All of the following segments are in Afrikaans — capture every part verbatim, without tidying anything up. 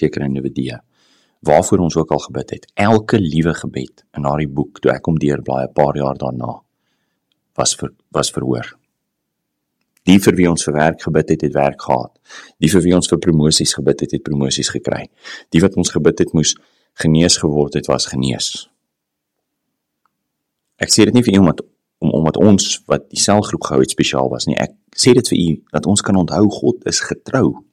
sekere individue, waarvoor ons ook al gebid het. Elke liewe gebed in daardie boek, toe ek hom deurblaai 'n paar jaar daarna, was, ver, was verhoor. Die vir wie ons vir werk gebid het, het werk gehad. Die vir wie ons vir promosies gebid het, het promosies gekry. Die wat ons gebid het, moes genees geword het, was genees. Ek sê dit nie vir iemand, om, omdat ons, wat die selgroep gehou het, spesiaal was nie. Ek sê dit vir u, dat ons kan onthou, God is getrou.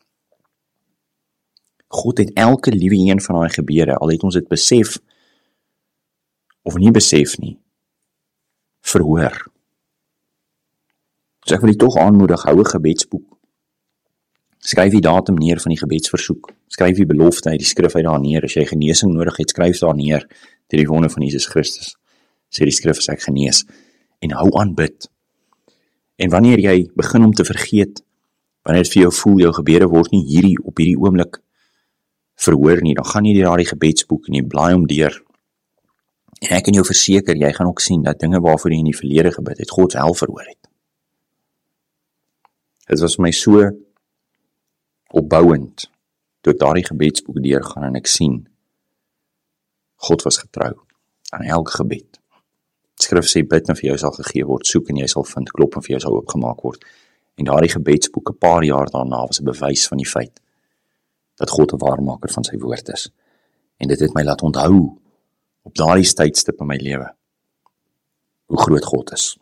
God het elke liewe een van daai gebede, al het ons dit besef, of nie besef nie, verhoor. So ek wil u tog aanmoedig, hou 'n gebedsboek. Skryf die datum neer van die gebedsversoek. Skryf die belofte uit die skrif uit daar neer. As jy genesing nodig het, skryf daar neer, deur die wonde van Jesus Christus. Sê die skrif, as ek genees. En hou aan bid. En wanneer jy begin om te vergeet, wanneer dit vir jou voel, jou gebede word nie hierdie, op hierdie oomblik verhoor nie, dan gaan jy deur daardie gebedsboek en jy blaai hom deur. En ek kan jou verseker, jy gaan ook sien, dat dinge waarvoor jy in die verlede gebid het, God wel verhoor het. Dit was vir my so opbouend, toe ek daardie gebedsboek deurgaan en ek sien, God was getrou, aan elke gebed. Skrif sê, bid en vir jou sal gegee word, soek en jy sal vind, klop en vir jou sal oopgemaak word. En daardie gebedsboek, 'n paar jaar daarna, was 'n bewys van die feit, dat God 'n waarmaker van sy woord is. En dit het my laat onthou, op daardie tydstip in my lewe, hoe groot God is.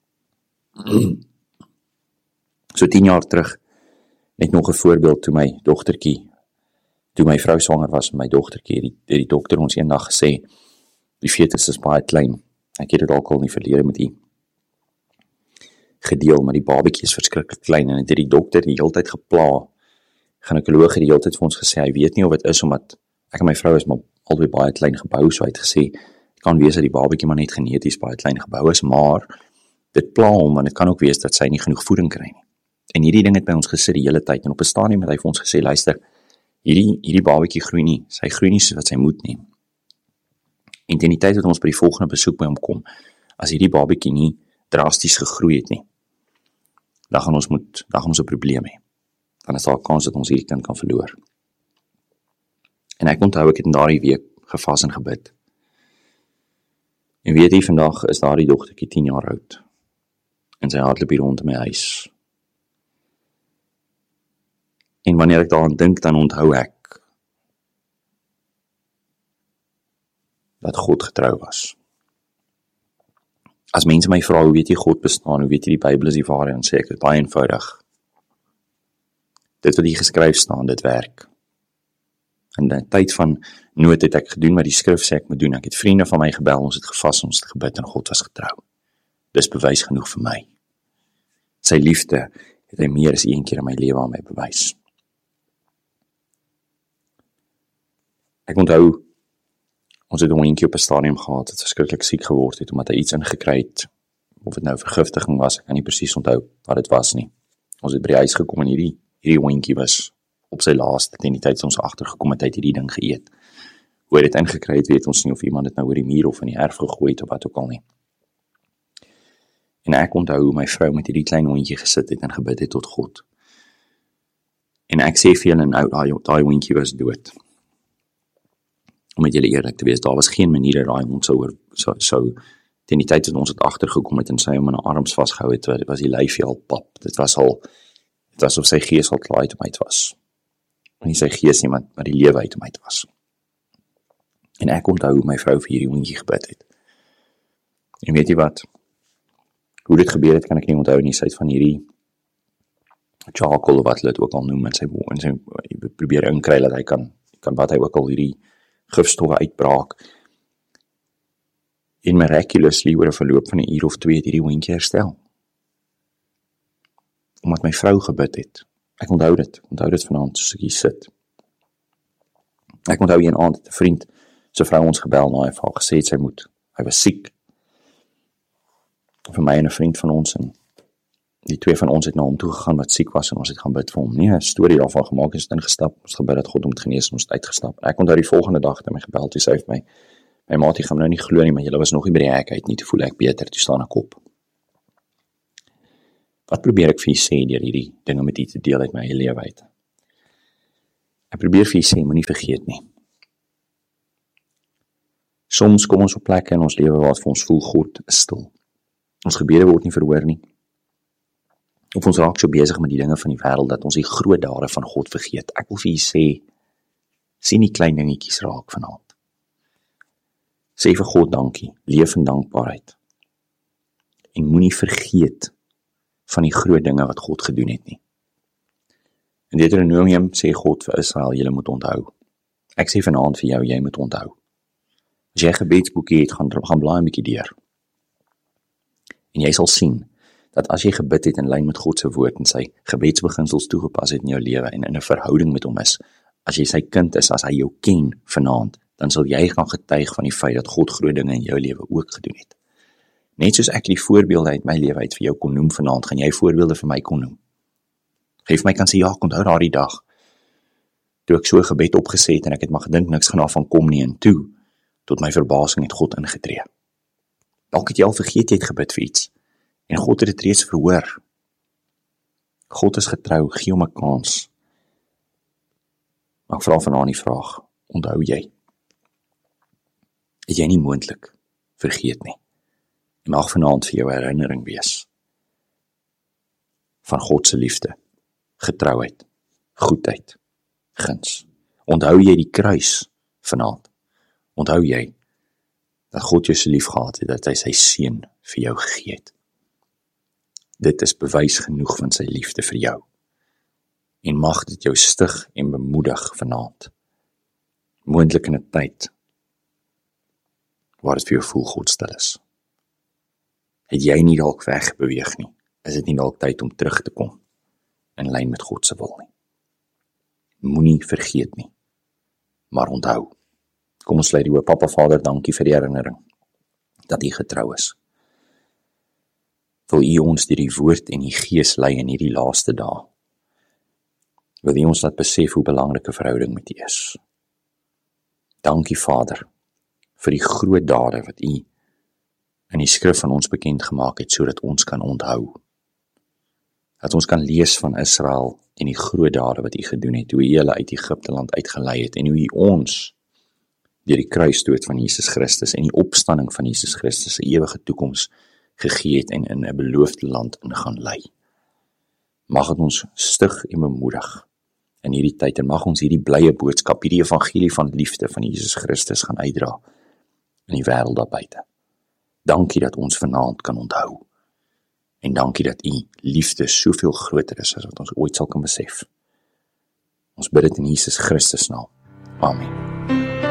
So tien jaar terug, net nog 'n voorbeeld, toe my dogtertjie, toe my vrou swanger was met my dogtertjie, die, die dokter ons eendag gesê, die fetus is baie klein. Ek het dit ook al in die verlede met die gedeel, maar die babatjie is verskriklik klein, en het die dokter die hele tyd gepla, gynekoloog het die hele tyd vir ons gesê, hy weet nie of het is, omdat ek en my vrou is maar albei baie klein gebou, so hy het gesê, het kan wees dat die babatjie maar net geneties baie klein gebou is, maar dit pla hom, want het kan ook wees dat sy nie genoeg voeding kry nie. En hierdie ding het by ons gesit die hele tyd, en op 'n stadium het hy vir ons gesê, luister, hierdie, hierdie babatjie groei nie, sy groei nie soos wat sy moet nie. En teen die tyd dat ons by die volgende besoek by hom kom, as hierdie babatjie nie drasties gegroei het nie, dan gaan ons moet, dan gaan ons 'n probleem hê. Dan is daar 'n kans dat ons hierdie kind kan verloor. En ek onthou, ek het in daardie week gevas en gebid. En weet jy, vandag is daardie dogtertjie tien jaar oud, en sy hardloop hier rond in my huis. En wanneer ek daaraan dink, dan onthou ek, dat God getrou was. As mense my vra, hoe weet jy God bestaan, hoe weet jy die Bybel is die waarheid, dan sê ek, dit baie eenvoudig. Dit wat hier geskryf staan, dit werk. In die tyd van nood het ek gedoen wat die skrif sê ek moet doen. Ek het vriende van my gebel, ons het gevas, ons het gebid, en God was getrou. Dis bewys genoeg vir my. Sy liefde het hy meer as een keer in my lewe aan my bewys. Ek onthou, ons het 'n hondjie op 'n stadium gehad, het verskriklik siek geword het, omdat hy iets ingekry het, of dit nou vergiftiging was, ek kan nie presies onthou wat dit was nie. Ons het by die huis gekom, en hierdie, hierdie hondjie was op sy laaste, ten die tyd ons agtergekom het, hy het hierdie ding geëet. Hoe hy dit ingekry het, weet ons nie, of iemand dit nou oor die muur of in die erf gegooi het, of wat ook al nie. En ek onthou hoe my vrou met hierdie klein hondjie gesit het, en gebid het tot God. En ek sê vir julle nou, daai hondjie was dood. Om met julle eerlik te wees, daar was geen manier dat daai hond sou, sou, sou teen die tyd dat ons het agtergekom het, en sy hom in haar arms vasgehou het, was die lyfie al pap, dit was al, dit was of sy gees al klaar uit om uit was. Nie sy gees nie, maar, maar die lewe uit om uit was. En ek onthou hoe my vrou vir hierdie hondjie gebid het. En weet jy wat? Hoe dit gebeur het, kan ek nie onthou nie, sy het van hierdie charcoal, of wat hulle dit ook al noem, en sy, en sy probeer inkry, dat hy kan, kan wat hy ook al hierdie gifstowwe uitbraak. En miraculously, oor 'n verloop van 'n uur of twee, het hierdie hondjie herstel. Omdat my vrou gebid het. Ek onthou dit, onthou dit vanaand, soos ek hier sit. Ek onthou hier 'n aand, 'n vriend, sy vrou ons gebel, na hy vir haar gesê het, sy moet, hy was siek. Vir my en 'n vriend van ons, en die twee van ons het na hom toe gegaan, wat siek was, en ons het gaan bid vir hom. Nee, 'n storie daarvan gemaak, ons het ingestap, ons het gebid dat God hom het genees, en ons het uitgestap. En ek onthou die volgende dag, het my gebel, toe sê vir my, my maat, jy gaan nou nie glo nie, maar julle was nog nie by die hek uit nie, toe voel ek beter, toe staan ek op. Wat probeer ek vir jy sê, deur hierdie dinge met jy te deel uit my eie lewe uit? Ek probeer vir jy sê, moenie vergeet nie. Soms kom ons op plekke in ons lewe waar het vir ons voel God is stil. Ons gebede word nie verhoor nie. Of ons raak so besig met die dinge van die wêreld dat ons die groot dade van God vergeet. Ek wil vir jy sê, sien die klein dingetjies raak vanaand. Sê vir God dankie, leef in dankbaarheid. En moenie vergeet van die groot dinge wat God gedoen het nie. In Deuteronomium sê God vir Israel, julle moet onthou. Ek sê vanaand vir jou, jy moet onthou. As jy 'n gebedsboekie het, gaan, gaan blaai 'n bietjie deur. En jy sal sien, dat as jy gebid het in lyn met God se woord en sy gebedsbeginsels toegepas het in jou lewe en in 'n verhouding met hom is, as jy sy kind is, as hy jou ken vanaand, dan sal jy gaan getuig van die feit dat God groot dinge in jou lewe ook gedoen het. Net soos ek die voorbeelde uit my lewe uit vir jou kon noem vanaand, gaan jy voorbeelde vir my kon noem. Geef my kan sê, ja, ek onthou daardie dag, toe ek so 'n gebed opgeset en ek het maar gedink niks gaan daarvan kom nie, en toe, tot my verbasing het God ingetree. Dalk het jy al vergeet jy het gebid vir iets, en God het dit reeds verhoor. God is getrou, gee hom 'n kans. Maar ek vra vanaand die vraag, onthou jy? Het jy nie moontlik vergeet nie? En mag vanaand vir jou herinnering wees van God se liefde, getrouheid, goedheid, guns. Onthou jy die kruis vanaand? Onthou jy dat God jou so lief gehad het, dat hy sy seun vir jou gegee het? Dit is bewys genoeg van sy liefde vir jou. En mag dit jou stig en bemoedig vanaand. Moontlik in 'n tyd waar dit vir jou voel God stil is. Het jy nie dalk wegbeweeg nie? Is dit nie dalk tyd om terug te kom in lyn met God se wil nie? Moenie vergeet nie, maar onthou. Kom ons sluit die oop. Papa Vader, dankie vir die herinnering dat U getrou is. Wil U ons deur die woord en die gees lei in hierdie laaste dae. Wil U ons laat besef hoe belangrike verhouding met U is. Dankie Vader vir die groot dade wat U in die skrif van ons bekend gemaak het, sodat ons kan onthou. Dat ons kan lees van Israel en die groot dade wat U gedoen het, hoe U hulle uit Egipte land uitgelei het, en hoe U ons deur die kruisdood van Jesus Christus en die opstanding van Jesus Christus 'n ewige toekoms gegee het en in 'n beloofde land in gaan lei. Mag het ons stig en bemoedig in hierdie tyd, en mag ons hierdie blye boodskap, hierdie evangelie van liefde van Jesus Christus gaan uitdra in die wêreld daar buite. Dankie dat ons vanaand kan onthou, en dankie dat U liefde soveel groter is as wat ons ooit sal kan besef. Ons bid dit in Jesus Christus naam. Amen.